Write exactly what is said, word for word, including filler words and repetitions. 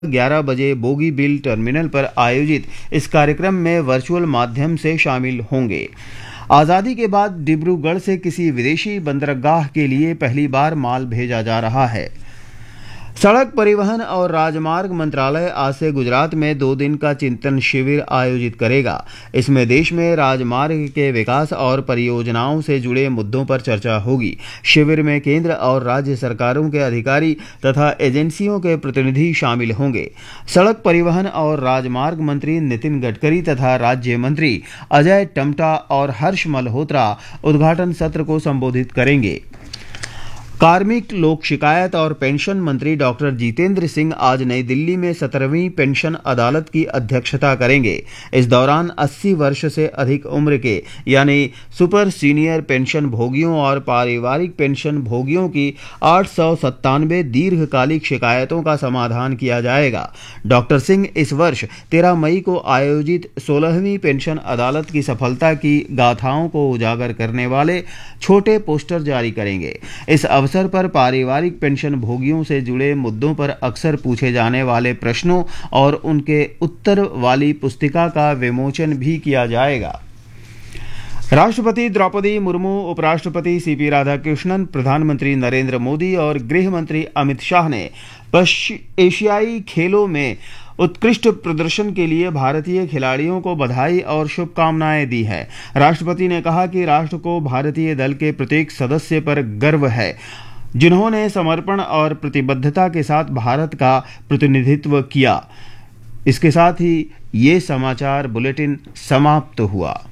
ग्यारह बजे बोगीबील टर्मिनल पर आयोजित इस कार्यक्रम में वर्चुअल माध्यम से शामिल होंगे। आजादी के बाद डिब्रूगढ़ से किसी विदेशी बंदरगाह के लिए पहली बार माल भेजा जा रहा है। सड़क परिवहन और राजमार्ग मंत्रालय आज से गुजरात में दो दिन का चिंतन शिविर आयोजित करेगा। इसमें देश में राजमार्ग के विकास और परियोजनाओं से जुड़े मुद्दों पर चर्चा होगी। शिविर में केंद्र और राज्य सरकारों के अधिकारी तथा एजेंसियों के प्रतिनिधि शामिल होंगे। सड़क परिवहन और राजमार्ग मंत्री नितिन गडकरी तथा राज्य मंत्री अजय टम्टा और हर्ष मल्होत्रा उद्घाटन सत्र को संबोधित करेंगे। कार्मिक लोक शिकायत और पेंशन मंत्री डॉक्टर जितेंद्र सिंह आज नई दिल्ली में सत्रहवीं पेंशन अदालत की अध्यक्षता करेंगे। इस दौरान अस्सी वर्ष से अधिक उम्र के यानी सुपर सीनियर पेंशन भोगियों और पारिवारिक पेंशन भोगियों की आठ सौ सत्तानवे दीर्घकालिक शिकायतों का समाधान किया जाएगा। डॉक्टर सिंह इस वर्ष तेरह मई को आयोजित सोलहवीं पेंशन अदालत की सफलता की गाथाओं को उजागर करने वाले छोटे पोस्टर जारी करेंगे। इस अवसर पर पारिवारिक पेंशन भोगियों से जुड़े मुद्दों पर अक्सर पूछे जाने वाले प्रश्नों और उनके उत्तर वाली पुस्तिका का विमोचन भी किया जाएगा। राष्ट्रपति द्रौपदी मुर्मू, उपराष्ट्रपति सीपी राधाकृष्णन, प्रधानमंत्री नरेंद्र मोदी और गृह मंत्री अमित शाह ने एशियाई खेलों में उत्कृष्ट प्रदर्शन के लिए भारतीय खिलाड़ियों को बधाई और शुभकामनाएं दी है। राष्ट्रपति ने कहा कि राष्ट्र को भारतीय दल के प्रत्येक सदस्य पर गर्व है, जिन्होंने समर्पण और प्रतिबद्धता के साथ भारत का प्रतिनिधित्व किया। इसके साथ ही ये समाचार बुलेटिन समाप्त हुआ।